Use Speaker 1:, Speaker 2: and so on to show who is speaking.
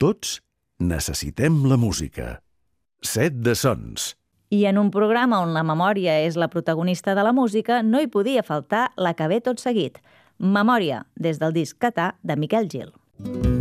Speaker 1: Tots necessitem la música. Set de sons.
Speaker 2: I en un programa on la memòria és la protagonista de la música, no hi podia faltar la que ve tot seguit. Memòria, des del disc Catà de Miquel Gil.